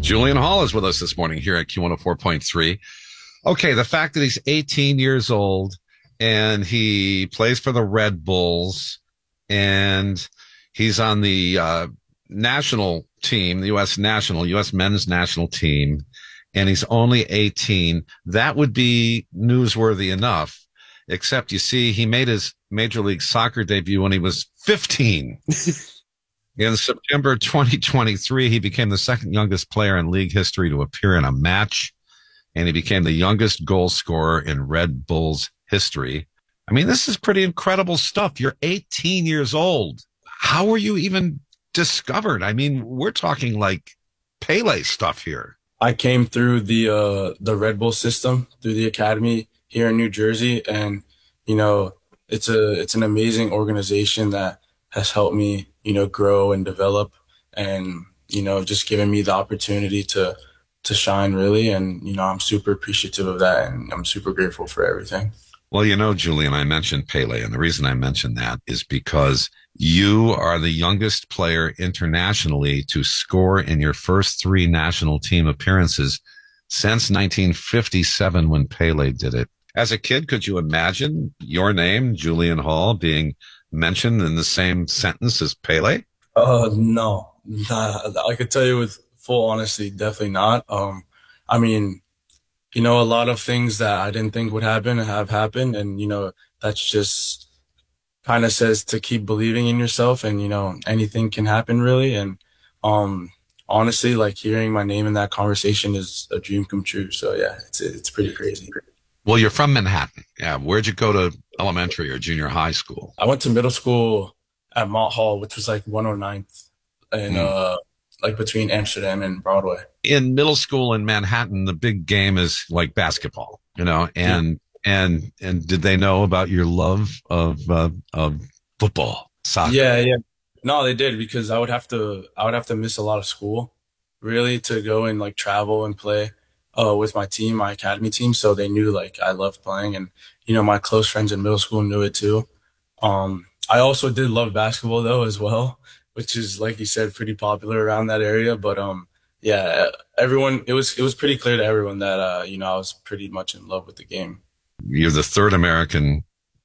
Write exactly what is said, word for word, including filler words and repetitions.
Julian Hall is with us this morning here at Q one oh four point three. Okay, the fact that he's eighteen years old and he plays for the Red Bulls and he's on the uh, national team, the U S national, U S men's national team, and he's only eighteen, that would be newsworthy enough. Except, you see, he made his Major League Soccer debut when he was fifteen. In September twenty twenty-three, he became the second youngest player in league history to appear in a match, and he became the youngest goal scorer in Red Bulls history. I mean, this is pretty incredible stuff. You're eighteen years old. How were you even discovered? I mean, we're talking like Pele stuff here. I came through the uh, the Red Bull system, through the academy here in New Jersey, and you know, it's a it's an amazing organization that has helped me, you know, grow and develop, and you know, just giving me the opportunity to to shine, really. And you know, I'm super appreciative of that, and I'm super grateful for everything. Well, you know, Julian, I mentioned Pele, and the reason I mentioned that is because you are the youngest player internationally to score in your first three national team appearances since nineteen fifty-seven, when Pele did it. As a kid, could you imagine your name, Julian Hall, being mentioned in the same sentence as Pele? Uh, no, nah, I could tell you with full honesty, definitely not. Um, I mean, you know, a lot of things that I didn't think would happen have happened. And, you know, that's just kind of says to keep believing in yourself, and, you know, anything can happen, really. And, um, honestly, like, hearing my name in that conversation is a dream come true. So yeah, it's, it's pretty crazy. Well, you're from Manhattan. Yeah. Where'd you go to elementary or junior high school? I went to middle school at Mott Hall, which was like one oh ninth and, mm. uh, like between Amsterdam and Broadway. In middle school in Manhattan, the big game is like basketball, you know, and, yeah. and, and did they know about your love of, uh, of football, soccer? Yeah. Yeah. No, they did, because I would have to, I would have to miss a lot of school, really, to go and like travel and play, uh, with my team, my academy team. So they knew like I loved playing, and, you know, my close friends in middle school knew it too. Um, I also did love basketball though as well, which is, like you said, pretty popular around that area. But, um, yeah, everyone, it was, it was pretty clear to everyone that, uh, you know, I was pretty much in love with the game. You're the third American